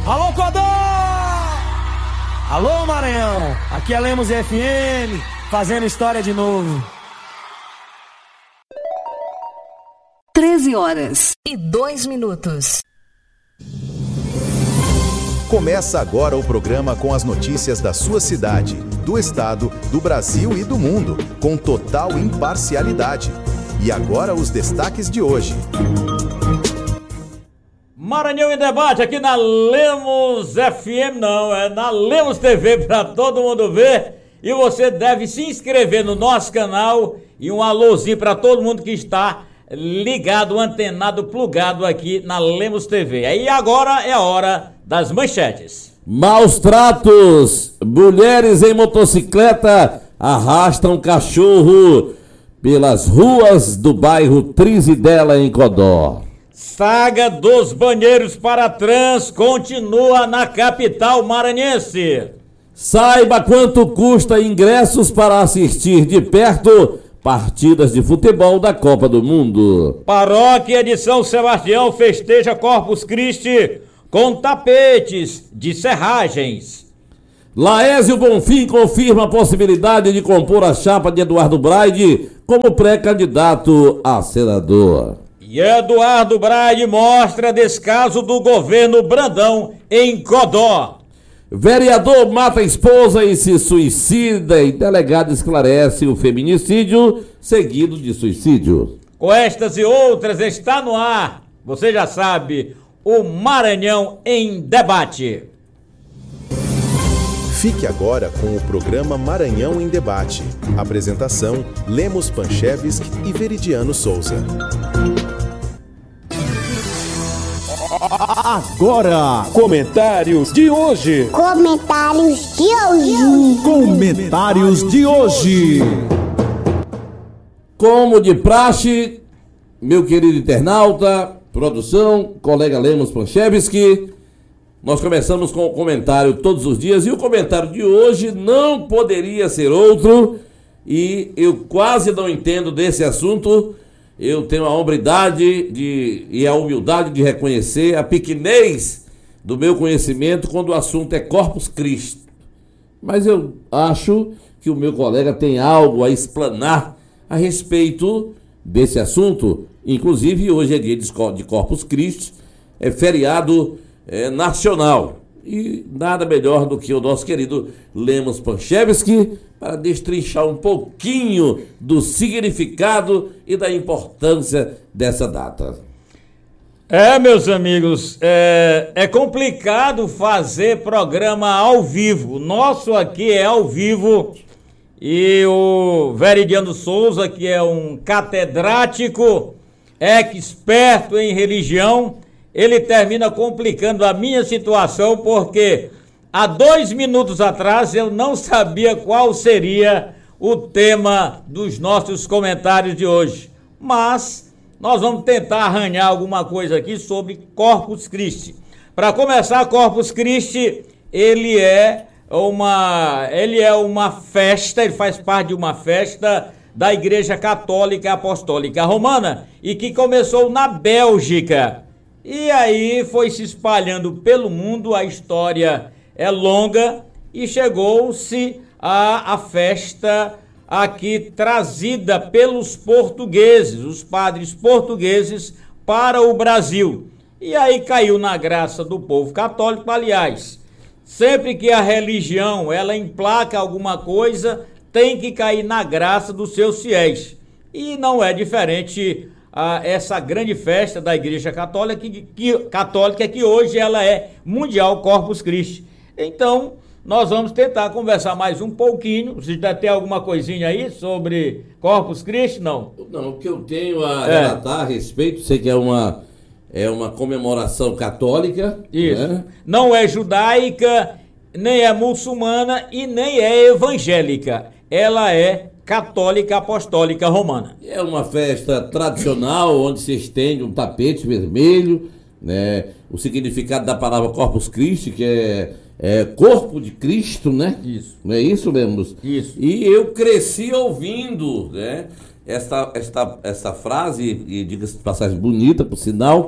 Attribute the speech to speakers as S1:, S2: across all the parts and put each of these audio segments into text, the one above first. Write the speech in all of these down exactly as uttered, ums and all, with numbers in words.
S1: Alô, Codó! Alô, Maranhão! Aqui é Lemos F M, fazendo história de novo.
S2: treze horas e dois minutos.
S3: Começa agora o programa com as notícias da sua cidade, do estado, do Brasil e do mundo, com total imparcialidade. E agora os destaques de hoje.
S4: Maranhão em Debate aqui na Lemos F M, não, é na Lemos T V para todo mundo ver. E você deve se inscrever no nosso canal e um alôzinho para todo mundo que está ligado, antenado, plugado aqui na Lemos T V. Aí agora é a hora das manchetes.
S5: Maus tratos. Mulheres em motocicleta arrastam cachorro pelas ruas do bairro Trizidela, em Codó.
S4: Saga dos banheiros para trans continua na capital maranhense.
S5: Saiba quanto custa ingressos para assistir de perto partidas de futebol da Copa do Mundo.
S4: Paróquia de São Sebastião festeja Corpus Christi com tapetes de serragens.
S5: Laésio Bonfim confirma a possibilidade de compor a chapa de Eduardo Braide como pré-candidato a senador.
S4: E Eduardo Braide mostra descaso do governo Brandão em Codó.
S5: Vereador mata a esposa e se suicida e delegado esclarece o feminicídio seguido de suicídio.
S4: Com estas e outras está no ar, você já sabe, o Maranhão em Debate.
S3: Fique agora com o programa Maranhão em Debate. Apresentação: Lemos Panchevski e Veridiano Souza.
S6: Agora, comentários de hoje.
S7: Comentários de hoje.
S6: Comentários de hoje.
S5: Como de praxe, meu querido internauta, produção, colega Lemos Panchevski, nós começamos com o comentário todos os dias e o comentário de hoje não poderia ser outro e eu quase não entendo desse assunto. Eu tenho a hombridade de, e a humildade de reconhecer a pequenez do meu conhecimento quando o assunto é Corpus Christi. Mas eu acho que o meu colega tem algo a explanar a respeito desse assunto. Inclusive, hoje é dia de Corpus Christi, é feriado é, nacional. E nada melhor do que o nosso querido Lemos Panchevski para destrinchar um pouquinho do significado e da importância dessa data.
S4: É, meus amigos, é, é complicado fazer programa ao vivo. O nosso aqui é ao vivo e o Veridiano Souza, que é um catedrático, experto em religião, ele termina complicando a minha situação porque há dois minutos atrás eu não sabia qual seria o tema dos nossos comentários de hoje. Mas nós vamos tentar arranhar alguma coisa aqui sobre Corpus Christi. Para começar, Corpus Christi, ele é uma, ele é uma festa, ele faz parte de uma festa da Igreja Católica Apostólica Romana e que começou na Bélgica. E aí foi se espalhando pelo mundo, a história é longa e chegou-se a, a festa aqui trazida pelos portugueses, os padres portugueses para o Brasil. E aí caiu na graça do povo católico. Aliás, sempre que a religião ela emplaca alguma coisa, tem que cair na graça dos seus fiéis. E não é diferente a essa grande festa da Igreja Católica que, que, católica, que hoje ela é mundial Corpus Christi. Então, nós vamos tentar conversar mais um pouquinho. Você já tem alguma coisinha aí sobre Corpus Christi? Não?
S5: Não, o que eu tenho a é. relatar a respeito, sei que é uma, é uma comemoração católica.
S4: Isso.
S5: Né?
S4: Não é judaica, nem é muçulmana e nem é evangélica. Ela é católica apostólica romana.
S5: É uma festa tradicional onde se estende um tapete vermelho, né? O significado da palavra Corpus Christi, que é, é corpo de Cristo, né?
S4: Isso.
S5: Não é isso, Lemos?
S4: Isso.
S5: E eu cresci ouvindo, né? Esta, esta, esta frase, e diga-se de passagem bonita, por sinal,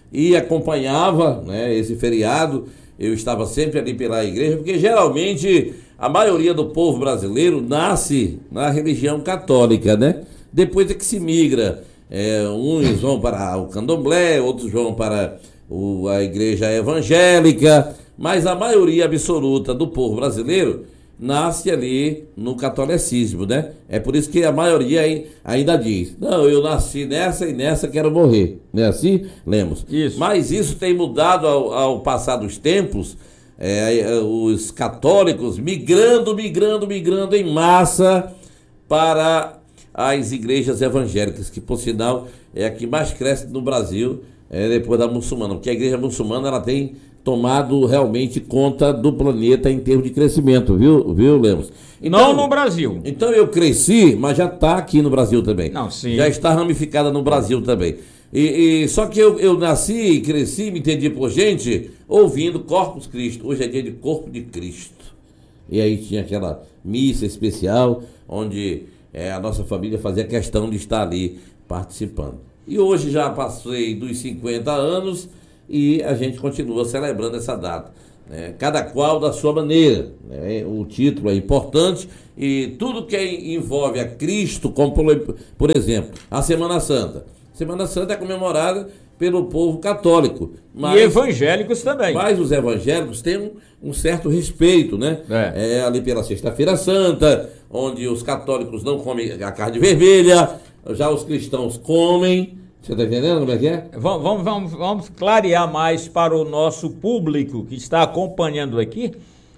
S5: e acompanhava, né, esse feriado. Eu estava sempre ali pela igreja, porque geralmente a maioria do povo brasileiro nasce na religião católica, né? Depois é que se migra. É, uns vão para o candomblé, outros vão para o, a igreja evangélica, mas a maioria absoluta do povo brasileiro nasce ali no catolicismo, né? É por isso que a maioria ainda diz: não, eu nasci nessa e nessa quero morrer. Não é assim, Lemos?
S4: Isso.
S5: Mas isso tem mudado ao, ao passar dos tempos, é, os católicos migrando, migrando, migrando em massa para as igrejas evangélicas, que por sinal é a que mais cresce no Brasil, é, depois da muçulmana, porque a igreja muçulmana ela tem tomado realmente conta do planeta em termos de crescimento, viu, viu, Lemos?
S4: Então, não no Brasil.
S5: Então eu cresci, mas já está aqui no Brasil também.
S4: Não, sim.
S5: Já está ramificada no Brasil também. E, e, só que eu, eu nasci e cresci, me entendi por gente, ouvindo Corpus Christi. Hoje é dia de Corpo de Cristo. E aí tinha aquela missa especial, onde é, a nossa família fazia questão de estar ali participando. E hoje já passei dos cinquenta anos e a gente continua celebrando essa data, né? Cada qual da sua maneira, né? O título é importante e tudo que envolve a Cristo, como por, por exemplo, a Semana Santa. Semana Santa é comemorada pelo povo católico. Mas,
S4: e evangélicos também.
S5: Mas os evangélicos têm um, um certo respeito, né? É. É ali pela Sexta-feira Santa, onde os católicos não comem a carne vermelha, já os cristãos comem. Você está entendendo como é que é?
S4: Vamos, vamos, vamos, vamos clarear mais para o nosso público que está acompanhando aqui.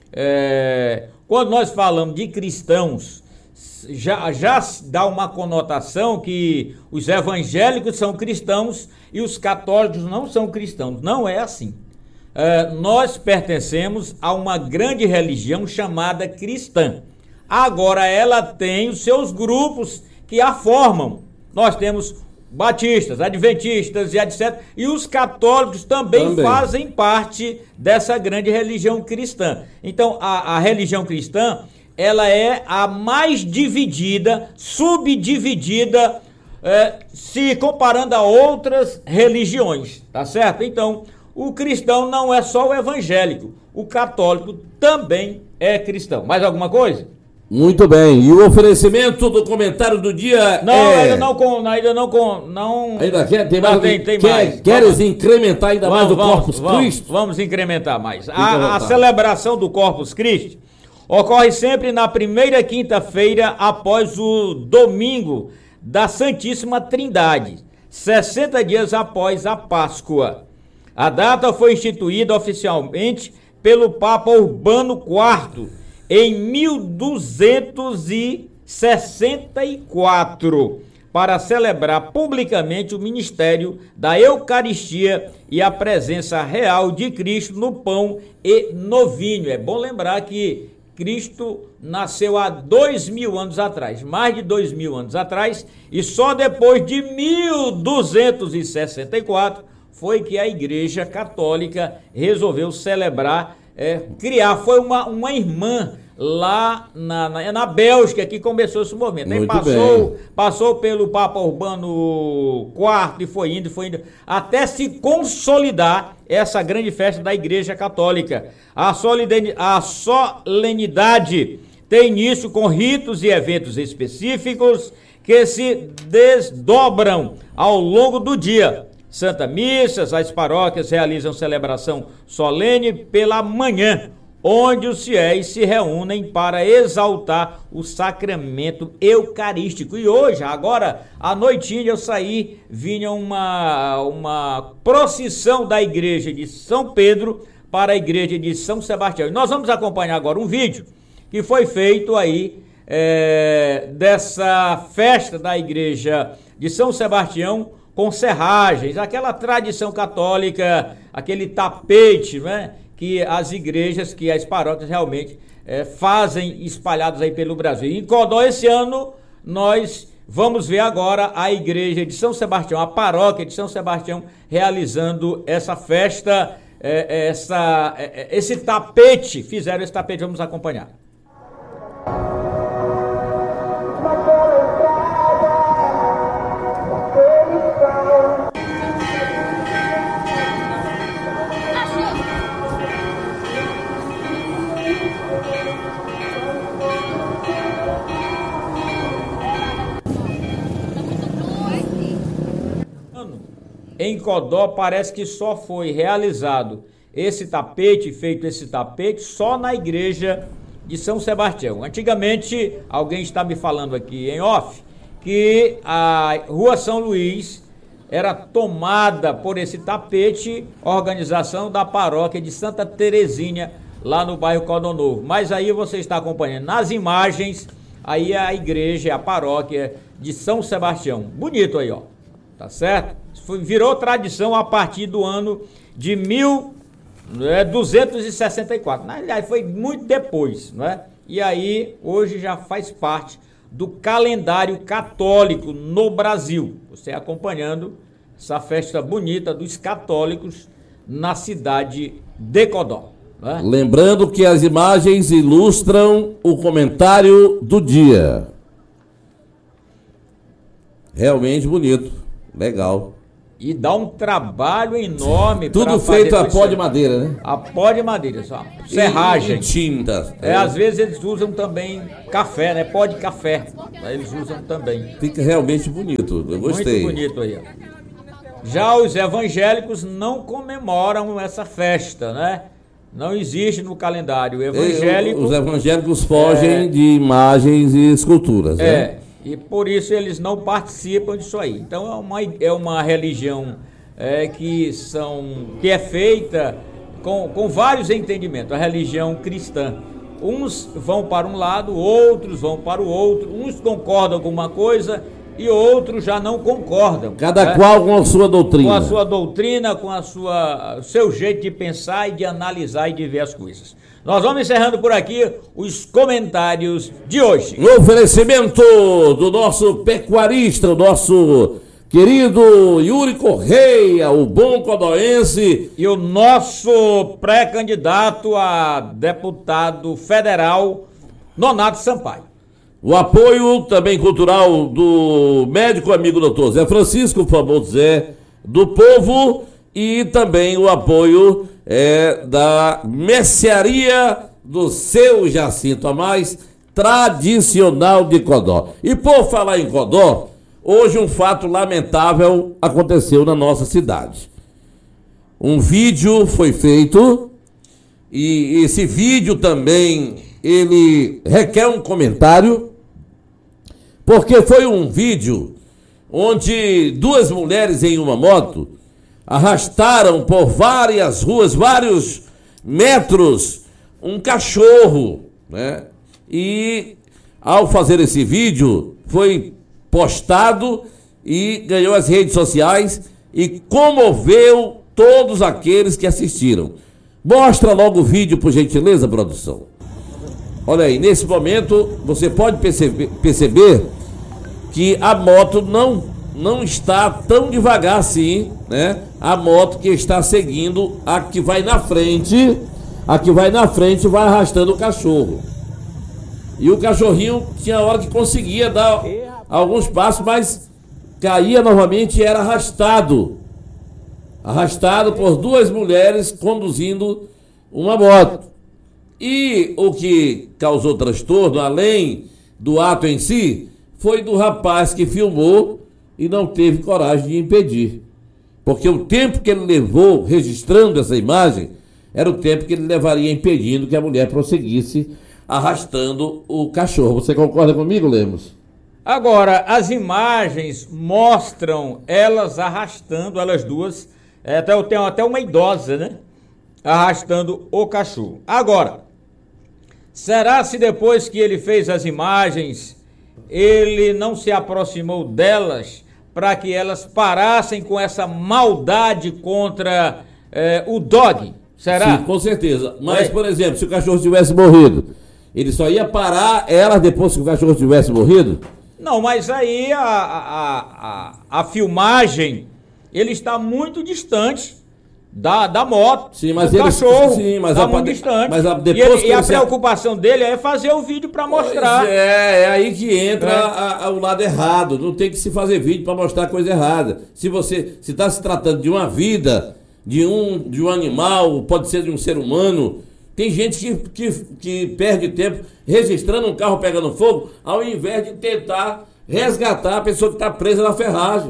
S4: É, quando nós falamos de cristãos, já, já dá uma conotação que os evangélicos são cristãos e os católicos não são cristãos. Não é assim. É, nós pertencemos a uma grande religião chamada cristã. Agora ela tem os seus grupos que a formam. Nós temos batistas, adventistas e etcétera. E os católicos também, também fazem parte dessa grande religião cristã. Então, a, a religião cristã, ela é a mais dividida, subdividida, é, se comparando a outras religiões, tá certo? Então, o cristão não é só o evangélico, o católico também é cristão. Mais alguma coisa?
S5: Muito bem, e o oferecimento do comentário do dia
S4: não,
S5: é...
S4: ainda não com, ainda não com, não...
S5: Ainda quer? Tem mais?
S4: Não, tem, tem
S5: quer,
S4: mais.
S5: Queres
S4: vamos,
S5: incrementar ainda
S4: vamos,
S5: mais o
S4: vamos,
S5: Corpus
S4: vamos,
S5: Christi?
S4: Vamos incrementar mais. A, a celebração do Corpus Christi ocorre sempre na primeira quinta-feira após o domingo da Santíssima Trindade, sessenta dias após a Páscoa. A data foi instituída oficialmente pelo Papa Urbano quarto, em mil duzentos e sessenta e quatro, para celebrar publicamente o ministério da Eucaristia e a presença real de Cristo no pão e no vinho. É bom lembrar que Cristo nasceu há dois mil anos atrás, mais de dois mil anos atrás, e só depois de mil duzentos e sessenta e quatro foi que a Igreja Católica resolveu celebrar, é, criar, foi uma, uma irmã lá na, na, na Bélgica que começou esse movimento. Aí passou, passou pelo Papa Urbano quarto e foi indo, foi indo, até se consolidar essa grande festa da Igreja Católica. A, solidani, a solenidade tem início com ritos e eventos específicos que se desdobram ao longo do dia. Santa Missas, as paróquias realizam celebração solene pela manhã, onde os fiéis se reúnem para exaltar o sacramento eucarístico. E hoje, agora, à noitinha, eu saí, vinha uma, uma procissão da igreja de São Pedro para a igreja de São Sebastião. E nós vamos acompanhar agora um vídeo que foi feito aí é, dessa festa da igreja de São Sebastião, com serragens, aquela tradição católica, aquele tapete, né, que as igrejas, que as paróquias realmente é, fazem espalhados aí pelo Brasil. Em Codó, esse ano, nós vamos ver agora a igreja de São Sebastião, a paróquia de São Sebastião, realizando essa festa, é, essa, é, esse tapete, fizeram esse tapete, vamos acompanhar. em Codó parece que só foi realizado esse tapete, feito esse tapete, só na igreja de São Sebastião. Antigamente, alguém está me falando aqui em off, que a Rua São Luís era tomada por esse tapete, organização da paróquia de Santa Terezinha, lá no bairro Codó Novo. Mas aí você está acompanhando nas imagens, aí é a igreja, a paróquia de São Sebastião. Bonito aí, ó. Tá certo? Foi, virou tradição a partir do ano de mil duzentos e sessenta e quatro. Na realidade, foi muito depois, não é? E aí, hoje já faz parte do calendário católico no Brasil. Você acompanhando essa festa bonita dos católicos na cidade de Codó. É?
S5: Lembrando que as imagens ilustram o comentário do dia. Realmente bonito, legal.
S4: E dá um trabalho enorme.
S5: Tudo feito a pó de madeira, né?
S4: A pó de madeira, só. Serragem.
S5: E, e tinta.
S4: É, é, às vezes eles usam também café, né? Pó de café. Eles usam também.
S5: Fica realmente bonito, eu gostei.
S4: Muito bonito aí, ó. Já os evangélicos não comemoram essa festa, né? Não existe no calendário evangélico.
S5: Os evangélicos fogem é, de imagens e esculturas,
S4: é,
S5: né?
S4: E por isso eles não participam disso aí. Então é uma, é uma religião é, que, são, que é feita com, com vários entendimentos. A religião cristã. Uns vão para um lado, outros vão para o outro. Uns concordam com uma coisa e outros já não concordam.
S5: Cada
S4: né?
S5: qual com a sua doutrina.
S4: Com a sua doutrina, com a sua, o seu jeito de pensar e de analisar e de ver as coisas. Nós vamos encerrando por aqui os comentários de hoje.
S5: No oferecimento do nosso pecuarista, o nosso querido Yuri Correia, o bom codoense.
S4: E o nosso pré-candidato a deputado federal, Nonato Sampaio.
S5: O apoio também cultural do médico amigo doutor Zé Francisco, o famoso Zé do Povo, e também o apoio é, da mercearia do seu Jacinto, a mais tradicional de Codó. E por falar em Codó, hoje um fato lamentável aconteceu na nossa cidade. Um vídeo foi feito e esse vídeo também ele requer um comentário, porque foi um vídeo onde duas mulheres em uma moto arrastaram por várias ruas, vários metros, um cachorro, né? E ao fazer esse vídeo foi postado e ganhou as redes sociais e comoveu todos aqueles que assistiram. Mostra logo o vídeo, por gentileza, produção. Olha aí, nesse momento você pode perceber, perceber que a moto não, não está tão devagar assim, né? A moto que está seguindo a que vai na frente, a que vai na frente vai arrastando o cachorro. E o cachorrinho tinha hora que conseguia dar alguns passos, mas caía novamente e era arrastado. Arrastado por duas mulheres conduzindo uma moto. E o que causou transtorno, além do ato em si, foi do rapaz que filmou e não teve coragem de impedir. Porque o tempo que ele levou registrando essa imagem era o tempo que ele levaria impedindo que a mulher prosseguisse arrastando o cachorro. Você concorda comigo, Lemos?
S4: Agora, as imagens mostram elas arrastando, elas duas, é, até, eu tenho até uma idosa, né? Arrastando o cachorro. Agora, será se depois que ele fez as imagens, ele não se aproximou delas para que elas parassem com essa maldade contra é, o dog? Será?
S5: Sim, com certeza. Mas, é. por exemplo, se o cachorro tivesse morrido, ele só ia parar elas depois que o cachorro tivesse morrido?
S4: Não, mas aí a, a, a, a filmagem, ele está muito distante da, da moto,
S5: sim, mas
S4: do
S5: ele,
S4: cachorro,
S5: sim, mas
S4: está
S5: a,
S4: muito distante.
S5: Mas a, depois
S4: e ele,
S5: que
S4: e a
S5: se...
S4: preocupação dele é fazer o vídeo para mostrar.
S5: É, é aí que entra é. a, a, o lado errado. Não tem que se fazer vídeo para mostrar coisa errada. Se você se está se tratando de uma vida, de um, de um animal, pode ser de um ser humano. Tem gente que, que, que perde tempo registrando um carro pegando fogo, ao invés de tentar resgatar a pessoa que está presa na ferragem.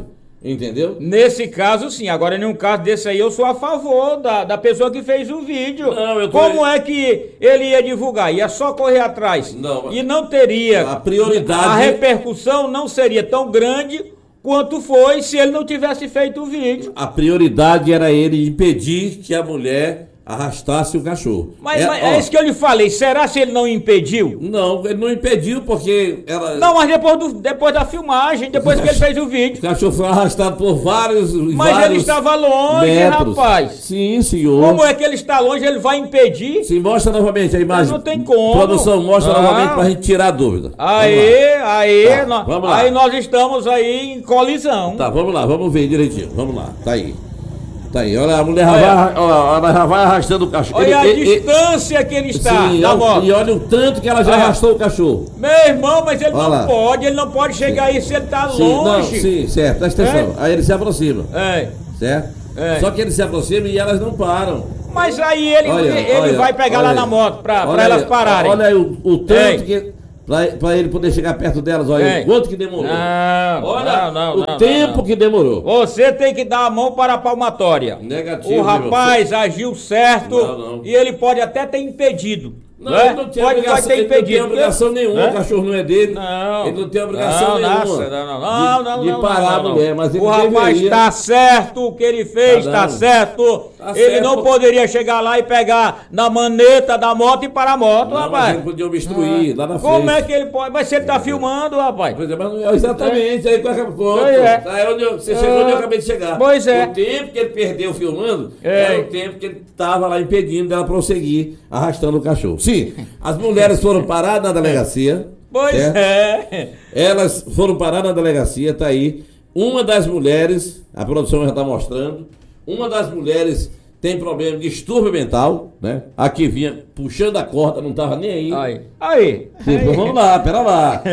S5: Entendeu?
S4: Nesse caso, sim. Agora, em um caso desse aí, eu sou a favor da, da pessoa que fez o vídeo.
S5: Não, eu tô...
S4: Como é que ele ia divulgar? Ia só correr atrás.
S5: Não,
S4: e não teria...
S5: A prioridade...
S4: A repercussão não seria tão grande quanto foi se ele não tivesse feito o vídeo.
S5: A prioridade era ele impedir que a mulher arrastasse o cachorro.
S4: Mas
S5: é,
S4: mas
S5: ó,
S4: é isso que eu lhe falei. Será se ele não impediu?
S5: Não, ele não impediu porque ela...
S4: Não, mas depois, do, depois da filmagem, depois que ele fez o vídeo.
S5: O cachorro foi arrastado por vários
S4: Mas
S5: vários
S4: ele estava longe,
S5: metros.
S4: rapaz.
S5: Sim, senhor.
S4: Como é que ele está longe? Ele vai impedir?
S5: Sim, mostra novamente a imagem.
S4: Não tem como.
S5: Produção, mostra
S4: Não.
S5: novamente pra gente tirar a dúvida.
S4: Aí, aí,
S5: Tá,
S4: nó-
S5: vamos lá.
S4: aí nós estamos aí em colisão.
S5: Tá, vamos lá, vamos ver direitinho. Vamos lá, tá aí. Tá aí, olha, a mulher já
S4: Olha.
S5: vai, ó, ela já vai arrastando o cachorro.
S4: Olha a
S5: Ele- ele-
S4: distância que ele está
S5: Sim,
S4: da
S5: olha-
S4: moto.
S5: e olha o tanto que ela já
S4: Olha.
S5: arrastou o cachorro.
S4: Meu irmão, mas ele
S5: Olha
S4: não
S5: lá.
S4: pode, ele não pode chegar aí se ele tá
S5: Sim, não,
S4: longe.
S5: sim, certo, presta atenção.
S4: É?
S5: Aí ele se aproxima,
S4: É.
S5: certo?
S4: É.
S5: Só que ele se aproxima e elas não param.
S4: Mas aí ele,
S5: Olha,
S4: ele
S5: olha,
S4: vai pegar
S5: olha
S4: lá
S5: aí.
S4: na moto pra,
S5: Olha
S4: pra elas
S5: aí,
S4: pararem.
S5: Olha aí o, o tanto
S4: Ei.
S5: que... Pra, pra ele poder chegar perto delas, olha
S4: Ei.
S5: o quanto que demorou.
S4: Não,
S5: olha
S4: não, não,
S5: o
S4: não,
S5: tempo
S4: não.
S5: que demorou.
S4: Você tem que dar a mão para a palmatória.
S5: Negativo,
S4: O rapaz agiu certo
S5: Não, não.
S4: e ele pode até ter impedido.
S5: Não,
S4: né?
S5: ele não tem
S4: pode,
S5: obrigação,
S4: pode ter
S5: ele não tem
S4: impedido.
S5: obrigação nenhuma,
S4: Né?
S5: o cachorro não é dele.
S4: Não.
S5: Ele não tem obrigação
S4: não,
S5: nenhuma
S4: nossa, não, não,
S5: de,
S4: não,
S5: de
S4: não,
S5: parar
S4: não,
S5: a
S4: não.
S5: mulher, mas ele
S4: O rapaz
S5: deveria...
S4: está certo, o que ele fez
S5: Tá
S4: está
S5: dando.
S4: certo.
S5: Tá
S4: ele
S5: certo.
S4: não poderia chegar lá e pegar na maneta da moto e parar a moto,
S5: Não, mas
S4: rapaz.
S5: ele podia obstruir lá na frente.
S4: Como é que ele pode? Mas se ele tá filmando, rapaz.
S5: Pois é, mas não é exatamente, aí qualquer ponto.
S4: Pois é.
S5: Tá, onde eu- você chegou onde eu acabei de chegar.
S4: Pois é.
S5: O tempo que ele perdeu filmando
S4: É.
S5: era o tempo que ele estava lá impedindo dela prosseguir, arrastando o cachorro. Sim, as mulheres foram parar na delegacia.
S4: Pois
S5: certo?
S4: é.
S5: Elas foram parar na delegacia, tá aí. Uma das mulheres, a produção já está mostrando, uma das mulheres tem problema de distúrbio mental, né? A que vinha puxando a corda, não estava nem aí.
S4: Aí. Aí.
S5: Sim, então vamos lá, pera lá.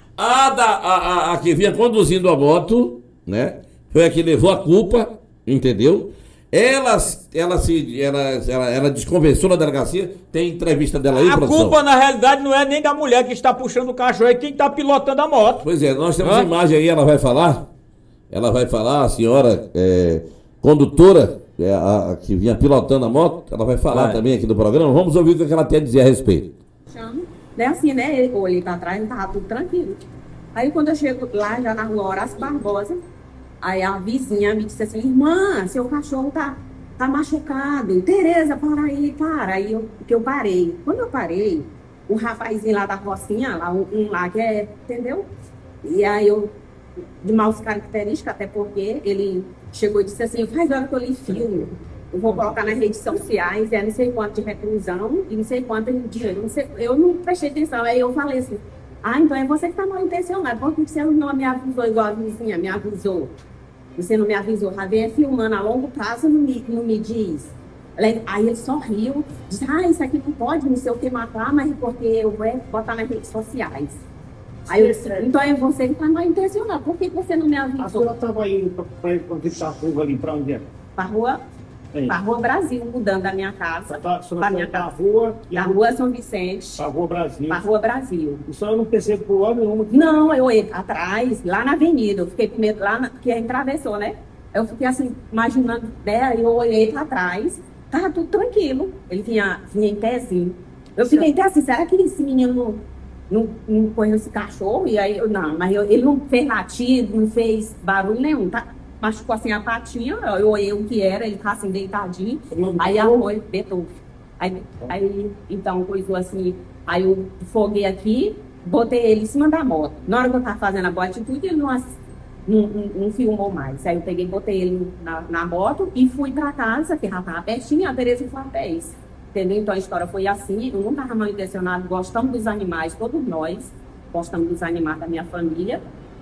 S5: A, da, a, a, a que vinha conduzindo a moto, né? Foi a que levou a culpa, entendeu? Ela, ela se. Ela, ela, ela desconversou na delegacia. Tem entrevista dela aí,
S4: A
S5: produção?
S4: culpa, na realidade, não é nem da mulher que está puxando o cachorro, é quem está pilotando a moto.
S5: Pois é, nós temos
S4: Hã?
S5: a imagem aí, ela vai falar. Ela vai falar, a senhora é, condutora, é, a, a que vinha pilotando a moto, ela vai falar
S4: Vai.
S5: também aqui do programa. Vamos ouvir o que ela tem a dizer a respeito.
S8: Chamo. Daí assim, né? Eu olhei pra trás, não tava tudo tranquilo. Aí quando eu chego lá, já na rua Horácio Barbosa, aí a vizinha me disse assim, irmã, seu cachorro tá, tá machucado. Tereza, para aí, para. Aí eu, que eu parei. Quando eu parei, o rapazinho lá da Rocinha, lá, um, um lá que é, entendeu? E aí eu, de maus características, até porque ele chegou e disse assim, faz hora que eu lhe filme. Eu vou colocar nas redes sociais, é não sei quanto de reclusão e não sei quanto de dinheiro. Não sei, eu não prestei atenção. Aí eu falei assim, ah, então é você que está mal intencionado. Por que você não me avisou igual a vizinha me avisou? Você não me avisou. Já vem filmando a longo prazo, não me, não me diz. Ela- Aí ele sorriu, disse, ah, isso aqui não pode, não sei o que matar, mas porque eu vou botar nas redes sociais. Aí eu disse, então é você que está mal intencionado. Por que você não me
S9: A
S8: avisou?
S9: senhora estava indo para visitar a rua ali, para onde é?
S8: Para rua,
S9: Aí.
S8: pra rua Brasil, mudando da minha casa.
S9: Tá, a
S8: Pra
S9: senhora
S8: minha
S9: foi para a
S8: casa.
S9: rua e
S8: Da
S9: a
S8: rua São Vicente,
S9: para a rua Brasil.
S8: para rua Brasil.
S9: A senhora não percebeu por hora nenhuma que
S8: Não, eu ia atrás, lá na avenida. Eu fiquei primeiro lá, na, que atravessou, né? Eu fiquei assim, imaginando dela, e eu olhei para trás, tava tudo tranquilo. Ele vinha, vinha em pezinho. Eu fiquei até assim, será que esse menino não, não, não conhece esse cachorro? E aí, eu, não, mas eu- ele não fez latido, não fez barulho nenhum, tá? Machucou assim a patinha, eu olhei o que era, ele tá assim, deitadinho. Aí a foi, Beethoven. Aí, aí, então, coisou assim, aí eu foguei aqui, botei ele em cima da moto. Na hora que eu tava fazendo a boa atitude, ele não, ass- não, não, não filmou mais. Aí eu peguei, botei ele na, na moto e fui pra casa, que já tava pertinho, e a Tereza foi a pés. Entendeu? Então a história foi assim, eu não tava mal intencionado, gostamos dos animais, todos nós gostamos dos animais da minha família.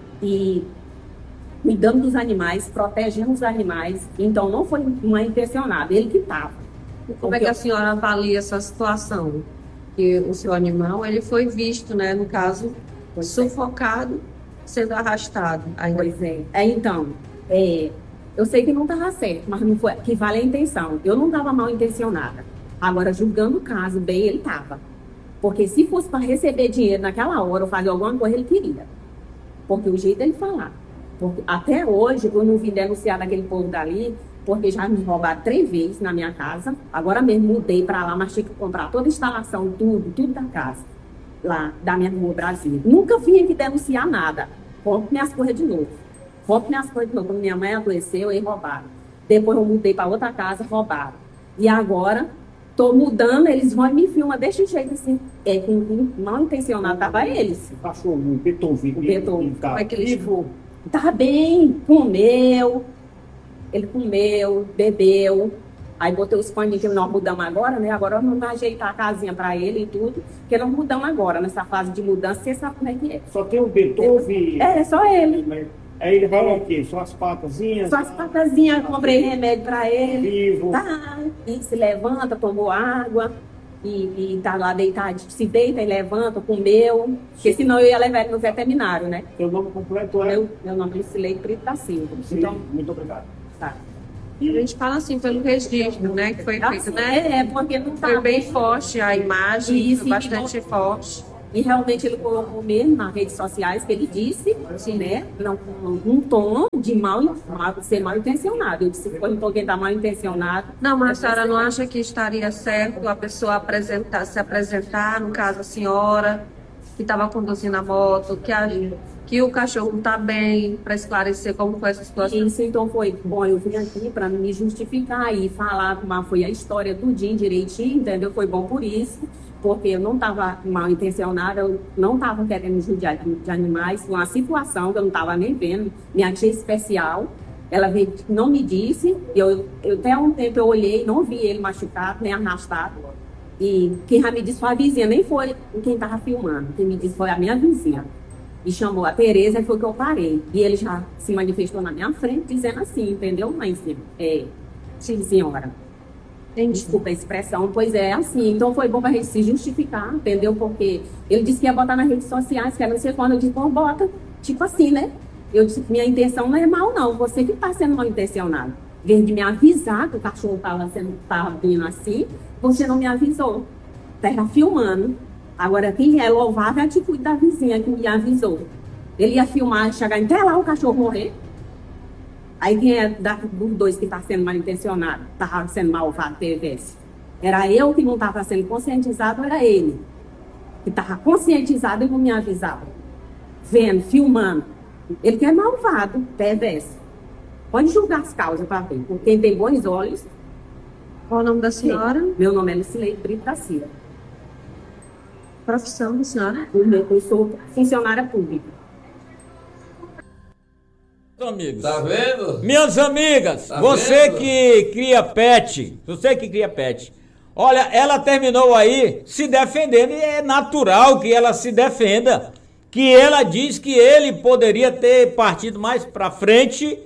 S8: E cuidando dos animais, protegendo os animais. Então não foi uma intencionada, ele que estava.
S10: Como é que a senhora avalia essa situação? Que o seu animal, ele foi visto, né, no caso, sufocado, sendo arrastado. Ainda...
S8: Pois é. É, então, é, eu sei que não estava certo, mas não foi, que vale a intenção. Eu não estava mal intencionada. Agora, julgando o caso bem, ele estava. Porque se fosse para receber dinheiro naquela hora ou fazer alguma coisa, ele queria. Porque o jeito dele falar. Porque até hoje eu não vim denunciar daquele povo dali, porque já me roubaram três vezes na minha casa. Agora mesmo mudei para lá, mas tinha que comprar toda a instalação, tudo, tudo da casa, lá da minha rua Brasília. Nunca vim aqui denunciar nada. Compro minhas coisas de novo. Compro minhas coisas de novo. Quando minha mãe adoeceu, eles roubaram. Depois eu mudei para outra casa, roubaram. E agora, tô mudando, eles vão e me filmam desse jeito assim. É, com, com mal intencionado, tava eles.
S9: Passou um Beethoven.
S8: O Beethoven.
S9: Como
S8: é que ele ficou? Tava bem, comeu. Ele comeu, bebeu. Aí botei os paninhos que nós mudamos agora, né? Agora nós vamos ajeitar a casinha para ele e tudo. Porque nós mudamos agora, nessa fase de mudança. Você sabe como é que é.
S9: Só tem o Beethoven.
S8: É, só ele.
S9: Aí ele vai o quê? Só as patazinhas?
S8: Só as patazinhas, comprei remédio para ele.
S9: Vivo.
S8: Tá, e se levanta, tomou água. E, e tá lá deitado, se deita e levanta, comeu. Porque senão eu ia levar ele no veterinário, né?
S9: Seu nome completo é?
S8: Meu, meu nome é Lucilei Brito da Silva.
S9: Então, muito obrigado.
S8: Tá.
S10: E a gente fala assim pelo registro, né, que foi feito, né?
S8: É, porque não tá
S10: foi bem forte a imagem,
S8: Isso,
S10: foi bastante forte.
S8: E realmente ele colocou mesmo nas redes sociais que ele disse, assim, né? Não, um tom de mal, mal, ser mal intencionado. Eu disse que foi um tom que está mal intencionado.
S10: Não, mas a senhora não acha que estaria certo a pessoa apresentar, se apresentar, no caso a senhora, que estava conduzindo a moto, que, a, que o cachorro não está bem, para esclarecer como foi essa situação?
S8: Isso, então foi bom. Eu vim aqui para me justificar e falar como foi a história do dia direitinho, entendeu? Foi bom por isso. Porque eu não estava mal intencionada, eu não estava querendo judiar de, de animais, foi uma situação que eu não estava nem vendo. Minha tia especial, ela veio, não me disse, eu, eu até um tempo eu olhei, não vi ele machucado, nem arrastado. E quem já me disse foi a vizinha, nem foi quem estava filmando, quem me disse foi a minha vizinha. Me chamou a Tereza e foi que eu parei. E ele já se manifestou na minha frente, dizendo assim, entendeu, mãe? É, sim, senhora. Desculpa a expressão, pois é assim. Então foi bom para a gente se justificar, entendeu? Porque ele disse que ia botar nas redes sociais, que era não sei quando. Eu disse, bom, bota. Tipo assim, né? Eu disse, minha intenção não é mal, não. Você que está sendo mal intencionado. Em vez de me avisar que o cachorro estava vindo assim, você não me avisou. Estava filmando. Agora, quem é louvável é a atitude da vizinha que me avisou. Ele ia filmar, chegar até lá o cachorro morrer. Aí quem é da, dos dois que está sendo mal intencionado, estava sendo malvado, teve esse. Era eu que não estava sendo conscientizado, era ele. Que estava conscientizado e não me avisava. Vendo, filmando. Ele que é malvado, perverso. Pode julgar as causas para ver. Com quem tem bons olhos.
S10: Qual o nome da senhora?
S8: Sim. Meu nome é Lucilei Brito da Silva.
S10: Profissão da senhora?
S8: Eu sou funcionária pública.
S4: Amigos.
S5: Tá vendo?
S4: Minhas amigas,
S5: tá
S4: você
S5: vendo?
S4: que cria pet, você que cria pet, olha, ela terminou aí se defendendo e é natural que ela se defenda, que ela diz que ele poderia ter partido mais pra frente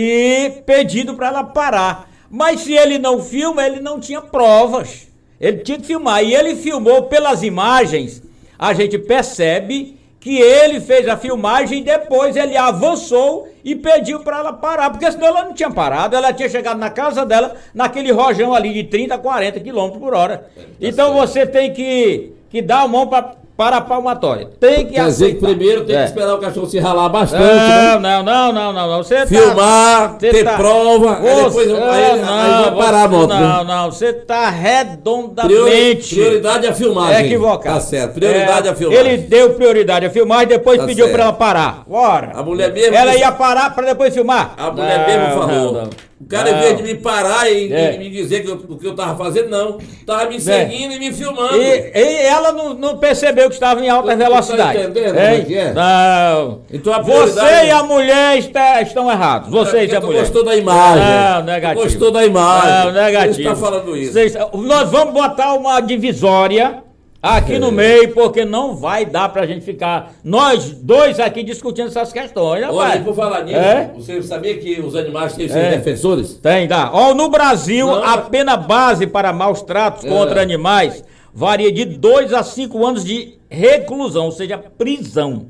S4: e pedido para ela parar. Mas se ele não filma, ele não tinha provas. Ele tinha que filmar e ele filmou pelas imagens, a gente percebe que ele fez a filmagem e depois ele avançou e pediu para ela parar, porque senão ela não tinha parado, ela tinha chegado na casa dela, naquele rojão ali de trinta, quarenta quilômetros por hora. É, tá então certo. Você tem que, que dar a mão para para a palmatória. Tem que
S5: Quer
S4: aceitar.
S5: dizer que primeiro tem
S4: é.
S5: que esperar o cachorro se ralar bastante.
S4: Não,
S5: né?
S4: não, não, não, não, não. Você
S5: filmar,
S4: tá,
S5: ter
S4: tá,
S5: prova,
S4: você,
S5: aí depois
S4: não,
S5: aí, aí
S4: não,
S5: vai parar a moto.
S4: Não,
S5: né?
S4: não, você tá redondamente...
S5: Priori, prioridade é a filmagem.
S4: É equivocado.
S5: Tá certo, prioridade é a filmagem.
S4: Ele deu prioridade à filmagem e depois
S5: tá
S4: pediu
S5: certo.
S4: pra ela parar. Bora.
S5: A mulher mesmo...
S4: Ela ia parar pra depois filmar.
S5: A mulher
S4: não,
S5: mesmo falou.
S4: Não, não.
S5: O cara, em vez de me parar e,
S4: é.
S5: e me dizer que eu, o que eu tava fazendo, não. Tava me seguindo é. e me filmando.
S4: E, e ela não, não percebeu que estava em alta velocidade.
S5: Tá entendendo como é que é?
S4: Não.
S5: Então a
S4: você e a mulher está, estão errados. Você e a mulher.
S5: Gostou da imagem.
S4: Não, negativo.
S5: Gostou da imagem.
S4: Não, negativo.
S5: Você está falando isso.
S4: Vocês, nós vamos botar uma divisória aqui é. no meio, porque não vai dar pra gente ficar nós dois aqui discutindo essas questões.
S5: Olha, e por falar nisso,
S4: é?
S5: você sabia que os animais têm seus
S4: é.
S5: defensores?
S4: Tem, dá. Ó, no Brasil,
S5: não,
S4: a pena base para maus tratos é. contra animais varia de dois a cinco anos de reclusão, ou seja, prisão.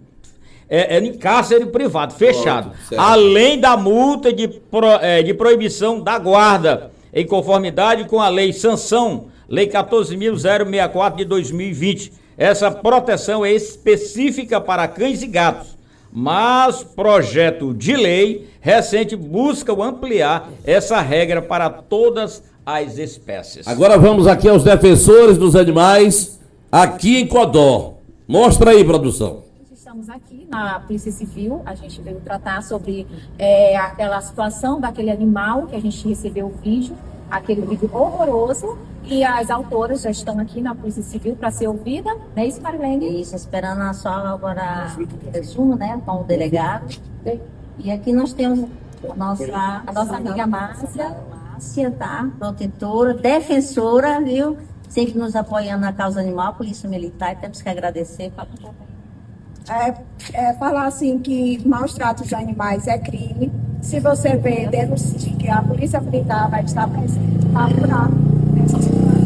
S4: É, é em cárcere privado, fechado. Pronto, além da multa de, pro, é, de proibição da guarda, em conformidade com a lei Sanção, Lei quatorze mil sessenta e quatro de dois mil e vinte. Essa proteção é específica para cães e gatos. Mas projeto de lei recente busca ampliar essa regra para todas as espécies.
S5: Agora vamos aqui aos defensores dos animais, aqui em Codó. Mostra aí, produção.
S11: Estamos aqui na Polícia Civil, a gente veio tratar sobre é, aquela situação daquele animal que a gente recebeu o vídeo, aquele vídeo horroroso, e as autoras já estão aqui na Polícia Civil para ser ouvida, não é isso, Marilene?
S12: Isso, esperando só agora resumo, né, com o delegado. E aqui nós temos a nossa,
S11: a nossa amiga Márcia,
S12: Márcia, tá? Protetora, defensora, viu? Sempre nos apoiando na causa animal, Polícia Militar, temos que agradecer. Fala um pouco aí.
S13: É, é falar assim que maus tratos de animais é crime. Se você vê, denuncie que a Polícia Militar vai estar presente para apurar essa situação.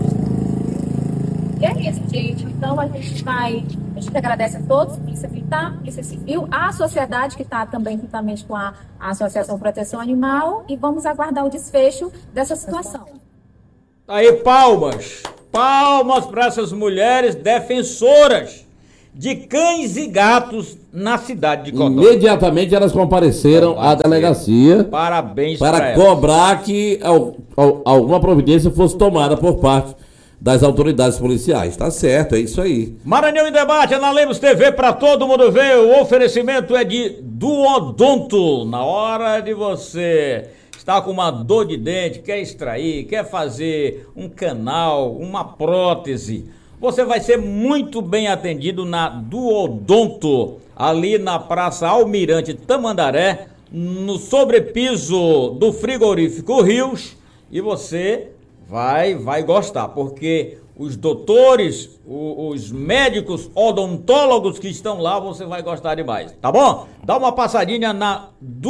S11: E é isso, gente. Então a gente vai, a gente agradece a todos, Polícia Militar, Polícia Civil, a sociedade que está também juntamente com a, a Associação Proteção Animal, e vamos aguardar o desfecho dessa situação.
S4: Aí, palmas, palmas para essas mulheres defensoras de cães e gatos na cidade de Codó.
S5: Imediatamente elas compareceram à delegacia.
S4: Parabéns
S5: para cobrar que al, al, alguma providência fosse tomada por parte das autoridades policiais. Tá certo, é isso aí.
S4: Maranhão em Debate, Ana Lemos T V para todo mundo ver. O oferecimento é de Duodonto. Na hora de você está com uma dor de dente, quer extrair, quer fazer um canal, uma prótese, você vai ser muito bem atendido na Duodonto, ali na Praça Almirante Tamandaré, no sobrepiso do frigorífico Rios, e você vai, vai gostar, porque os doutores, os, os médicos odontólogos que estão lá, você vai gostar demais, tá bom? Dá uma passadinha na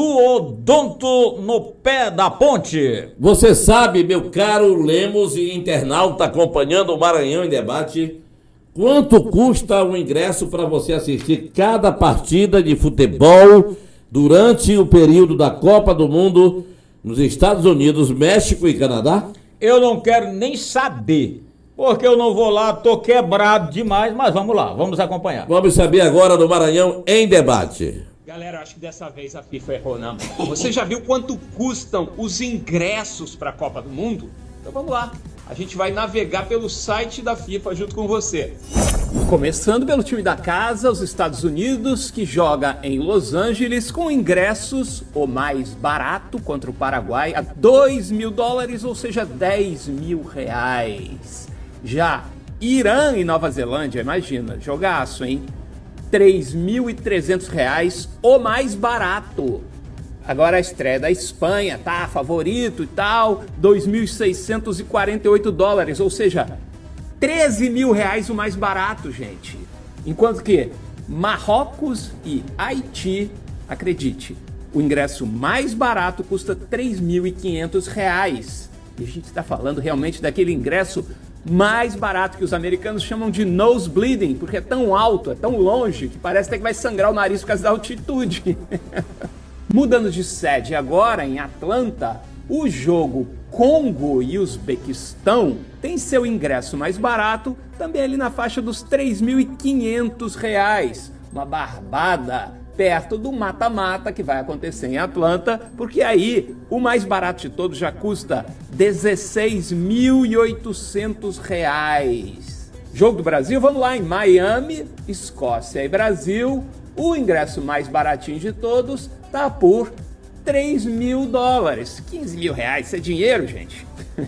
S4: Duodonto, no pé da ponte.
S5: Você sabe, meu caro Lemos e internauta acompanhando o Maranhão em Debate, quanto custa o ingresso para você assistir cada partida de futebol durante o período da Copa do Mundo nos Estados Unidos, México e Canadá?
S4: Eu não quero nem saber, porque eu não vou lá, tô quebrado demais, mas vamos lá, vamos acompanhar.
S5: Vamos saber agora do Maranhão em Debate.
S14: Galera, acho que dessa vez a FIFA errou, não. Você já viu quanto custam os ingressos para a Copa do Mundo? Então vamos lá, a gente vai navegar pelo site da FIFA junto com você.
S15: Começando pelo time da casa, os Estados Unidos, que joga em Los Angeles com ingressos, o mais barato, contra o Paraguai, a dois mil dólares, ou seja, dez mil reais. Já Irã e Nova Zelândia, imagina, jogaço, hein? três mil e trezentos reais, o mais barato. Agora a estreia da Espanha, tá? Favorito e tal, dois mil seiscentos e quarenta e oito dólares, ou seja, treze mil reais o mais barato, gente. Enquanto que Marrocos e Haiti, acredite, o ingresso mais barato custa três mil e quinhentos reais. E a gente está falando realmente daquele ingresso mais barato que os americanos chamam de nosebleeding, porque é tão alto, é tão longe, que parece até que vai sangrar o nariz por causa da altitude. Mudando de sede agora, em Atlanta, o jogo Congo e Uzbequistão tem seu ingresso mais barato, também ali na faixa dos três mil e quinhentos reais. Uma barbada perto do mata-mata que vai acontecer em Atlanta, porque aí o mais barato de todos já custa dezesseis mil e oitocentos reais. Jogo do Brasil, vamos lá, em Miami, Escócia e Brasil, o ingresso mais baratinho de todos tá por três mil dólares. quinze mil reais, isso é dinheiro, gente.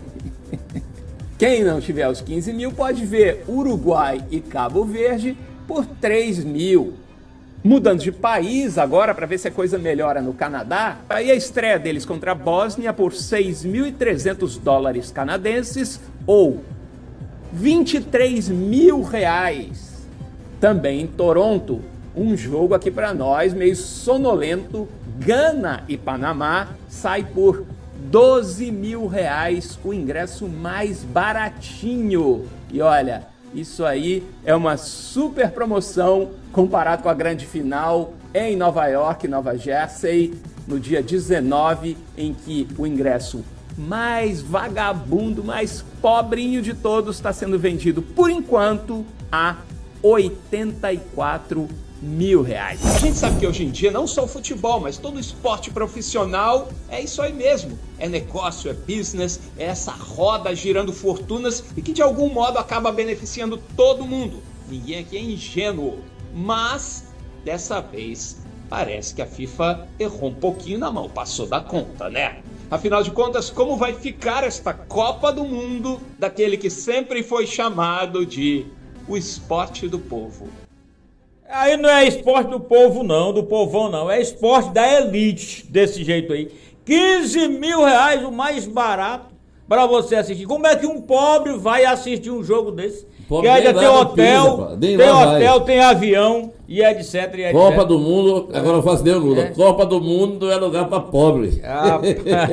S15: Quem não tiver os quinze mil pode ver Uruguai e Cabo Verde por três mil. Mudando de país agora para ver se a coisa melhora no Canadá, aí a estreia deles contra a Bósnia por seis mil e trezentos dólares canadenses ou vinte e três mil reais. Também em Toronto, um jogo aqui para nós meio sonolento, Gana e Panamá, sai por doze mil reais, o ingresso mais baratinho. E olha, isso aí é uma super promoção comparado com a grande final em Nova York, Nova Jersey, no dia dezenove, em que o ingresso mais vagabundo, mais pobrinho de todos está sendo vendido, por enquanto, a oitenta e quatro mil reais.
S14: A gente sabe que hoje em dia não só o futebol, mas todo esporte profissional é isso aí mesmo. É negócio, é business, é essa roda girando fortunas e que de algum modo acaba beneficiando todo mundo. Ninguém aqui é ingênuo, mas dessa vez parece que a FIFA errou um pouquinho na mão, passou da conta, né? Afinal de contas, como vai ficar esta Copa do Mundo daquele que sempre foi chamado de o esporte do povo?
S4: Aí não é esporte do povo não, do povão não, é esporte da elite, desse jeito aí. quinze mil reais, o mais barato, pra você assistir. Como é que um pobre vai assistir um jogo desse? Que ainda tem hotel, tem hotel, tem avião e etc, e etcétera.
S5: Copa do Mundo, agora eu faço Deus, é. Copa do Mundo é lugar pra pobre. Ah,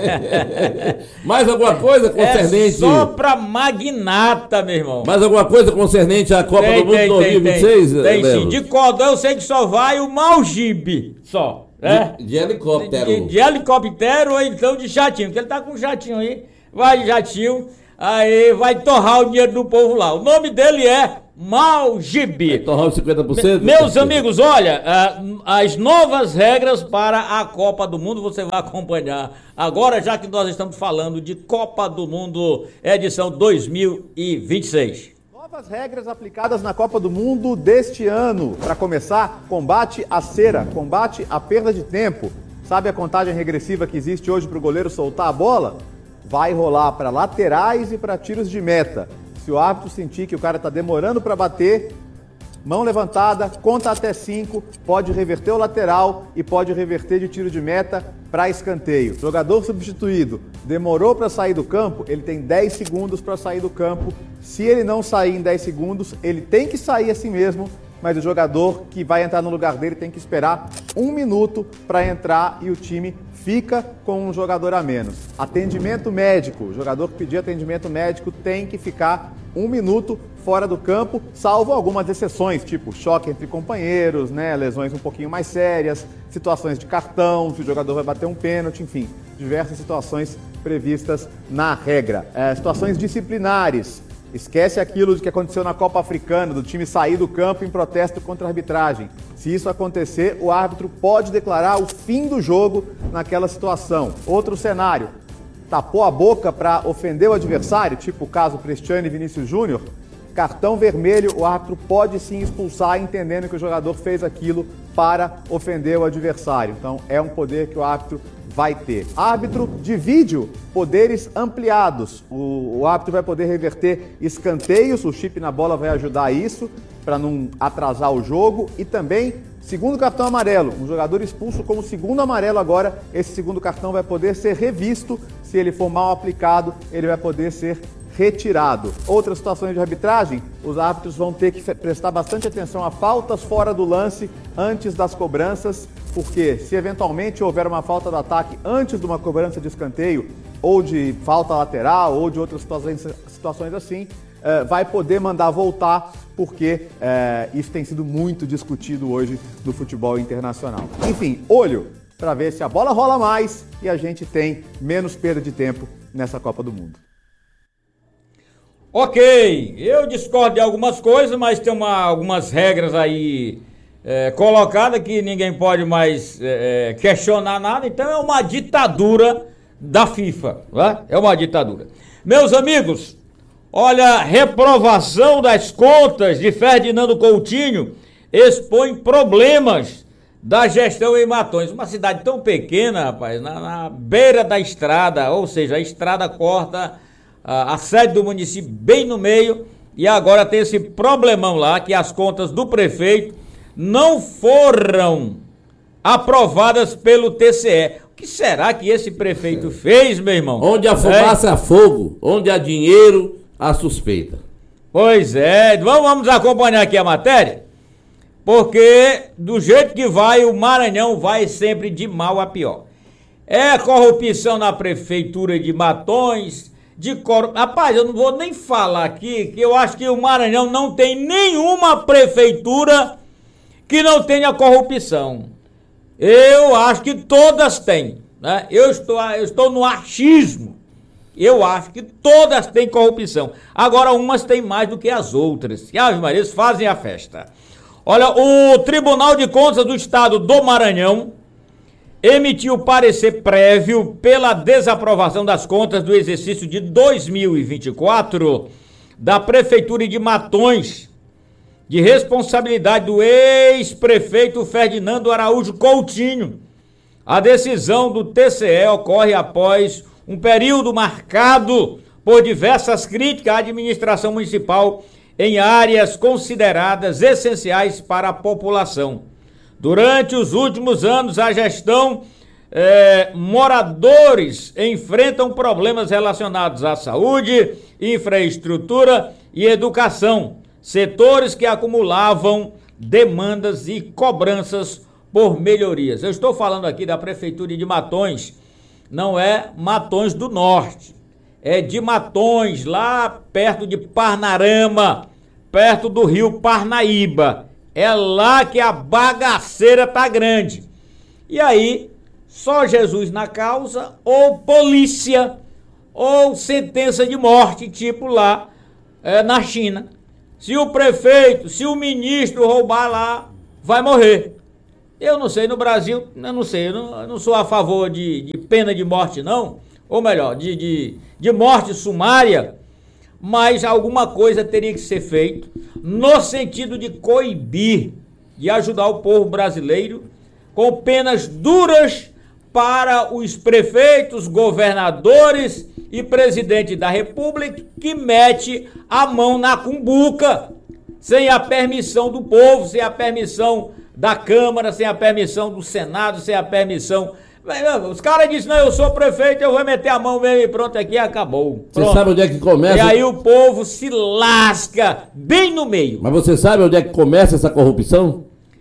S5: mais alguma coisa concernente?
S4: É só pra magnata, meu irmão.
S5: Mais alguma coisa concernente à Copa tem, do Mundo tem, dois mil e vinte e seis?
S4: Tem, tem, tem sim. De Codó eu sei que só vai o Malgibe, só. É?
S5: De, de helicóptero.
S4: De, de, de helicóptero ou então de jatinho, porque ele tá com um jatinho aí, vai de jatinho. Aí vai torrar o dinheiro do povo lá. O nome dele é Malgibe.
S5: Vai torrar os cinquenta por cento?
S4: Me, meus amigos, olha, uh, as novas regras para a Copa do Mundo você vai acompanhar agora, já que nós estamos falando de Copa do Mundo edição dois mil e vinte e seis.
S16: Novas regras aplicadas na Copa do Mundo deste ano. Para começar, combate à cera, combate à perda de tempo. Sabe a contagem regressiva que existe hoje para o goleiro soltar a bola? Vai rolar para laterais e para tiros de meta. Se o árbitro sentir que o cara está demorando para bater, mão levantada, conta até cinco, pode reverter o lateral e pode reverter de tiro de meta para escanteio. Jogador substituído, demorou para sair do campo, ele tem dez segundos para sair do campo. Se ele não sair em dez segundos, ele tem que sair assim mesmo, mas o jogador que vai entrar no lugar dele tem que esperar um minuto para entrar e o time fica com um jogador a menos. Atendimento médico. O jogador que pedir atendimento médico tem que ficar um minuto fora do campo, salvo algumas exceções, tipo choque entre companheiros, né, lesões um pouquinho mais sérias, situações de cartão, se o jogador vai bater um pênalti, enfim, diversas situações previstas na regra. É, situações disciplinares. Esquece aquilo de que aconteceu na Copa Africana, do time sair do campo em protesto contra a arbitragem. Se isso acontecer, o árbitro pode declarar o fim do jogo naquela situação. Outro cenário, tapou a boca para ofender o adversário, tipo o caso Cristiano e Vinícius Júnior, cartão vermelho, o árbitro pode sim expulsar, entendendo que o jogador fez aquilo para ofender o adversário. Então é um poder que o árbitro vai ter. Árbitro de vídeo, poderes ampliados. O, o árbitro vai poder reverter escanteios, o chip na bola vai ajudar a isso, para não atrasar o jogo. E também, segundo cartão amarelo, um jogador expulso como segundo amarelo agora, esse segundo cartão vai poder ser revisto. Se ele for mal aplicado, ele vai poder ser retirado. Outras situações de arbitragem, os árbitros vão ter que prestar bastante atenção a faltas fora do lance antes das cobranças, porque se eventualmente houver uma falta do ataque antes de uma cobrança de escanteio, ou de falta lateral, ou de outras situações, situações assim, eh, vai poder mandar voltar, porque eh, isso tem sido muito discutido hoje no futebol internacional. Enfim, olho para ver se a bola rola mais e a gente tem menos perda de tempo nessa Copa do Mundo.
S4: Ok, eu discordo de algumas coisas, mas tem uma, algumas regras aí é, colocadas que ninguém pode mais é, questionar nada, então é uma ditadura da FIFA, né? É uma ditadura. Meus amigos, olha, reprovação das contas de Ferdinando Coutinho expõe problemas da gestão em Matões, uma cidade tão pequena, rapaz, na, na beira da estrada, ou seja, a estrada corta a, a sede do município bem no meio, e agora tem esse problemão lá, que as contas do prefeito não foram aprovadas pelo T C E. O que será que esse prefeito fez, meu irmão?
S5: Onde a fumaça há fogo, onde há dinheiro, há suspeita.
S4: Pois é, vamos, vamos acompanhar aqui a matéria, porque do jeito que vai, o Maranhão vai sempre de mal a pior. É corrupção na prefeitura de Matões, de cor... Rapaz, eu não vou nem falar aqui, que eu acho que o Maranhão não tem nenhuma prefeitura que não tenha corrupção. Eu acho que todas têm, né? Eu estou, eu estou no achismo. Eu acho que todas têm corrupção. Agora, umas têm mais do que as outras. E as Marias fazem a festa. Olha, o Tribunal de Contas do Estado do Maranhão emitiu parecer prévio pela desaprovação das contas do exercício de dois mil e vinte e quatro da Prefeitura de Matões, de responsabilidade do ex-prefeito Ferdinando Araújo Coutinho. A decisão do T C E ocorre após um período marcado por diversas críticas à administração municipal em áreas consideradas essenciais para a população. Durante os últimos anos, a gestão, eh, moradores enfrentam problemas relacionados à saúde, infraestrutura e educação, setores que acumulavam demandas e cobranças por melhorias. Eu estou falando aqui da Prefeitura de Matões, não é Matões do Norte, é de Matões, lá perto de Parnarama, perto do rio Parnaíba. É lá que a bagaceira tá grande. E aí, só Jesus na causa, ou polícia, ou sentença de morte, tipo lá é, na China. Se o prefeito, se o ministro roubar lá, vai morrer. Eu não sei, no Brasil, eu não sei, eu não, eu não sou a favor de, de pena de morte, não. Ou melhor, de, de, de morte sumária, mas alguma coisa teria que ser feita no sentido de coibir, de ajudar o povo brasileiro com penas duras para os prefeitos, governadores e presidente da República que mete a mão na cumbuca, sem a permissão do povo, sem a permissão da Câmara, sem a permissão do Senado, sem a permissão... Os caras dizem, não, eu sou prefeito, eu vou meter a mão mesmo e pronto, aqui acabou. Pronto.
S5: Você sabe onde é que começa?
S4: E aí o povo se lasca bem no meio.
S5: Mas você sabe onde é que começa essa corrupção?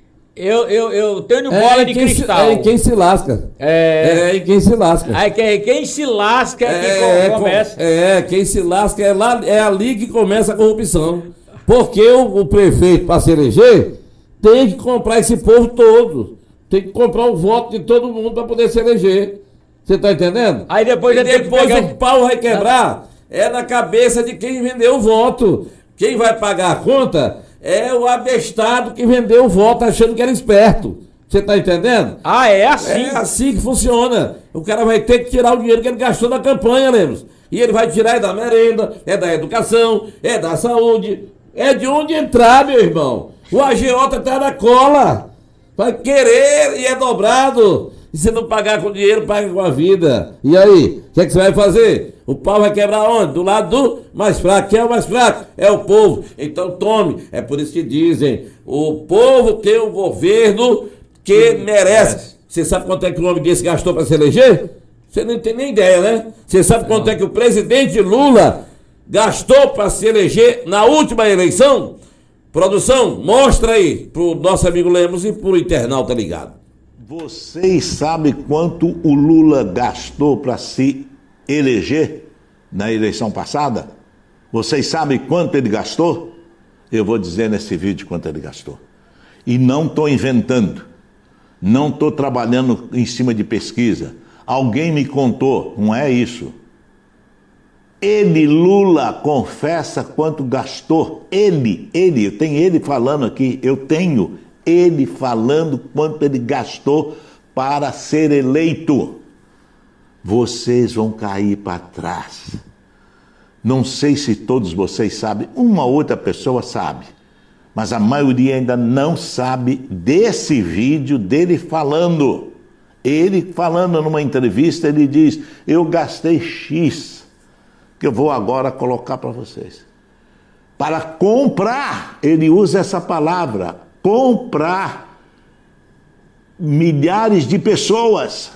S4: Eu, eu, eu tenho bola
S5: é
S4: de
S5: quem
S4: cristal.
S5: Se, é em quem se lasca.
S4: É,
S5: é em quem se lasca.
S4: É quem, quem se lasca é
S5: é,
S4: que começa.
S5: É, quem se lasca é, lá, é ali que começa a corrupção. Porque o, o prefeito, para se eleger, tem que comprar esse povo todo. Tem que comprar o voto de todo mundo para poder se eleger. Você tá entendendo?
S4: Aí depois,
S5: e depois pegar... o pau vai quebrar. É na cabeça de quem vendeu o voto. Quem vai pagar a conta é o abestado que vendeu o voto achando que era esperto. Você tá entendendo?
S4: Ah, é assim?
S5: É assim que funciona. O cara vai ter que tirar o dinheiro que ele gastou na campanha, Lemos. E ele vai tirar é da merenda, é da educação, é da saúde. É de onde entrar, meu irmão. O agiota tá na cola. Vai querer e é dobrado. E se não pagar com dinheiro, paga com a vida. E aí, o que é que você vai fazer? O pau vai quebrar onde? Do lado do mais fraco. Quem é o mais fraco? É o povo. Então tome. É por isso que dizem, o povo tem um governo que merece. Você sabe quanto é que o homem desse gastou para se eleger? Você não tem nem ideia, né? Você sabe quanto é que o presidente Lula gastou para se eleger na última eleição? Produção, mostra aí pro nosso amigo Lemos e pro internauta ligado.
S17: Vocês sabem quanto o Lula gastou para se eleger na eleição passada? Vocês sabem quanto ele gastou? Eu vou dizer nesse vídeo quanto ele gastou. E não estou inventando, não estou trabalhando em cima de pesquisa. Alguém me contou, não é isso. Ele, Lula, confessa quanto gastou. Ele, ele, eu tenho ele falando aqui, eu tenho ele falando quanto ele gastou para ser eleito. Vocês vão cair para trás. Não sei se todos vocês sabem, uma outra pessoa sabe, mas a maioria ainda não sabe desse vídeo dele falando. Ele falando numa entrevista, ele diz, eu gastei X, que eu vou agora colocar para vocês. Para comprar, ele usa essa palavra, comprar milhares de pessoas.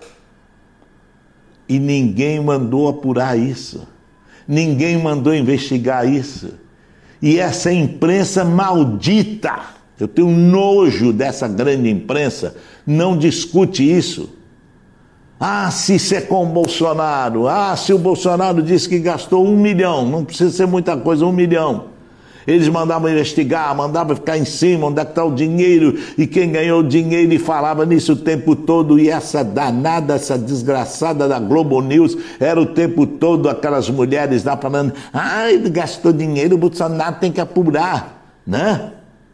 S17: E ninguém mandou apurar isso. Ninguém mandou investigar isso. E essa imprensa maldita, eu tenho nojo dessa grande imprensa, não discute isso. Ah, se isso é com o Bolsonaro. Ah, se o Bolsonaro disse que gastou um milhão. Não precisa ser muita coisa, um milhão. Eles mandavam investigar, mandavam ficar em cima, onde é que está o dinheiro, e quem ganhou o dinheiro, e falava nisso o tempo todo, e essa danada, essa desgraçada da Globo News, era o tempo todo aquelas mulheres lá falando, ah, ele gastou dinheiro, o Bolsonaro tem que apurar, né?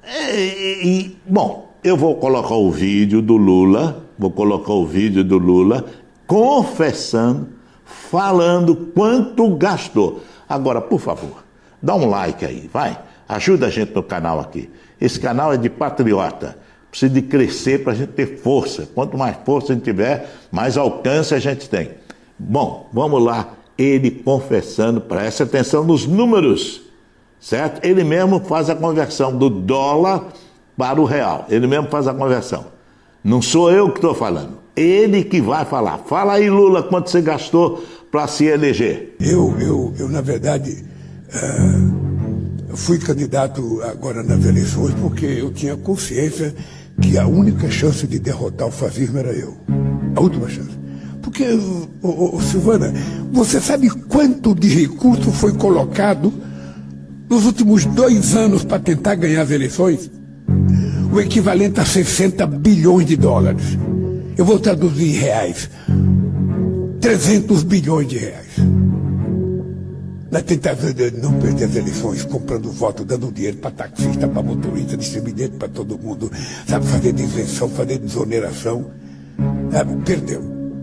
S17: E, e, bom, eu vou colocar o vídeo do Lula, vou colocar o vídeo do Lula confessando, falando quanto gastou. Agora, por favor, dá um like aí, vai. Ajuda a gente no canal aqui. Esse canal é de patriota. Precisa de crescer para a gente ter força. Quanto mais força a gente tiver, mais alcance a gente tem. Bom, vamos lá. Ele confessando, preste atenção nos números, certo? Ele mesmo faz a conversão do dólar para o real. Ele mesmo faz a conversão. Não sou eu que estou falando. Ele que vai falar. Fala aí, Lula, quanto você gastou para se eleger?
S18: Eu, eu, eu na verdade, uh, fui candidato agora nas eleições porque eu tinha consciência que a única chance de derrotar o fascismo era eu. A última chance. Porque, ô, ô, ô, Silvana, você sabe quanto de recurso foi colocado nos últimos dois anos para tentar ganhar as eleições? O equivalente a sessenta bilhões de dólares. Eu vou traduzir em reais. trezentos bilhões de reais. Na tentativa de não perder as eleições, comprando voto, dando dinheiro para taxista, para motorista, distribuindo para todo mundo, sabe, fazer isenção, fazer desoneração. Sabe, perdeu.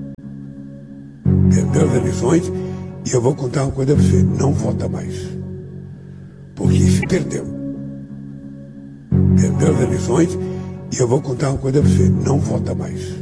S18: Perdeu as eleições e eu vou contar uma coisa para você, não vota mais. Porque se perdeu. Perdeu as eleições e eu vou contar uma coisa para você, não vota mais.